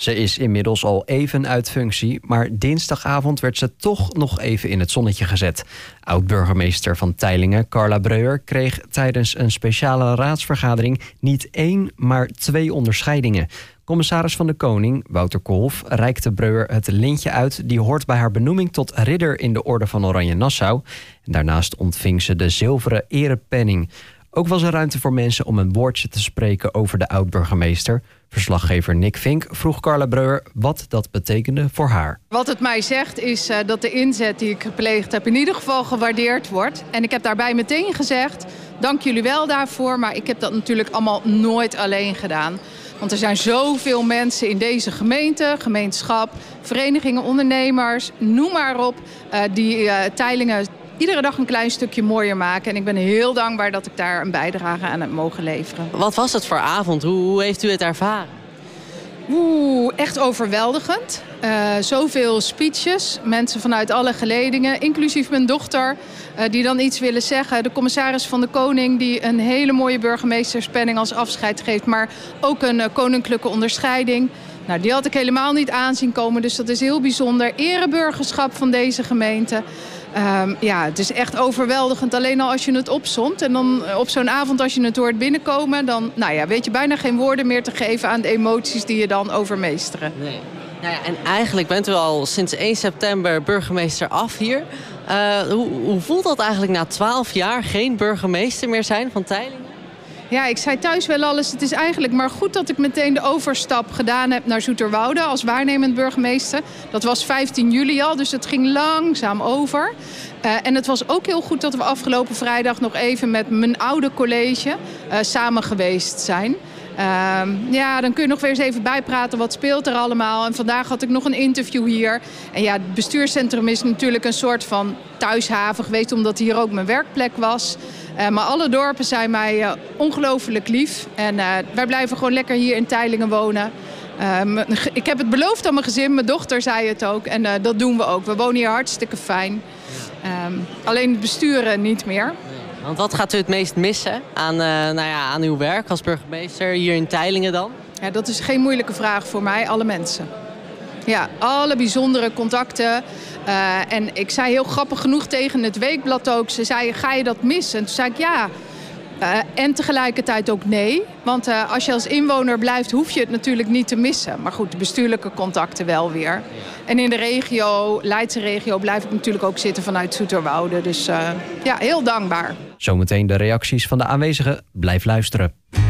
Ze is inmiddels al even uit functie, maar dinsdagavond werd ze toch nog even in het zonnetje gezet. Oud-burgemeester van Teylingen, Carla Breuer, kreeg tijdens een speciale raadsvergadering niet 1, maar 2 onderscheidingen. Commissaris van de Koning, Wouter Kolff, reikte Breuer het lintje uit die hoort bij haar benoeming tot ridder in de Orde van Oranje-Nassau. En daarnaast ontving ze de zilveren erepenning. Ook was er ruimte voor mensen om een woordje te spreken over de oud-burgemeester. Verslaggever Nick Vink vroeg Carla Breuer wat dat betekende voor haar. Wat het mij zegt is dat de inzet die ik gepleegd heb in ieder geval gewaardeerd wordt. En ik heb daarbij meteen gezegd, dank jullie wel daarvoor, maar ik heb dat natuurlijk allemaal nooit alleen gedaan. Want er zijn zoveel mensen in deze gemeente, gemeenschap, verenigingen, ondernemers, noem maar op, die Teylingen iedere dag een klein stukje mooier maken. En ik ben heel dankbaar dat ik daar een bijdrage aan heb mogen leveren. Wat was het voor avond? Hoe heeft u het ervaren? Echt overweldigend. Zoveel speeches, mensen vanuit alle geledingen, inclusief mijn dochter, die dan iets willen zeggen. De commissaris van de Koning die een hele mooie burgemeesterspenning als afscheid geeft, maar ook een koninklijke onderscheiding. Nou, die had ik helemaal niet aanzien komen, dus dat is heel bijzonder. Ereburgerschap van deze gemeente. Het is echt overweldigend, alleen al als je het opsomt. En dan op zo'n avond als je het hoort binnenkomen, dan weet je bijna geen woorden meer te geven aan de emoties die je dan overmeesteren. Nee. En eigenlijk bent u al sinds 1 september burgemeester af hier. Hoe voelt dat eigenlijk na 12 jaar geen burgemeester meer zijn van Teylingen? Ja, ik zei thuis wel alles. Het is eigenlijk maar goed dat ik meteen de overstap gedaan heb naar Zoeterwoude als waarnemend burgemeester. Dat was 15 juli al, dus het ging langzaam over. En het was ook heel goed dat we afgelopen vrijdag nog even met mijn oude college samen geweest zijn. Dan kun je nog weer eens even bijpraten. Wat speelt er allemaal? En vandaag had ik nog een interview hier. En ja, het bestuurscentrum is natuurlijk een soort van thuishaven geweest, omdat hier ook mijn werkplek was. Maar alle dorpen zijn mij ongelooflijk lief. En wij blijven gewoon lekker hier in Teylingen wonen. Ik heb het beloofd aan mijn gezin. Mijn dochter zei het ook. En dat doen we ook. We wonen hier hartstikke fijn. Alleen het besturen niet meer. Want wat gaat u het meest missen aan uw werk als burgemeester hier in Teylingen dan? Ja, dat is geen moeilijke vraag voor mij. Alle mensen. Ja, alle bijzondere contacten. En ik zei heel grappig genoeg tegen het Weekblad ook. Ze zei, ga je dat missen? En toen zei ik ja. En tegelijkertijd ook nee. Want als je als inwoner blijft, hoef je het natuurlijk niet te missen. Maar goed, de bestuurlijke contacten wel weer. Ja. En in de regio, Leidse regio, blijf ik natuurlijk ook zitten vanuit Zoeterwoude. Dus heel dankbaar. Zometeen de reacties van de aanwezigen. Blijf luisteren.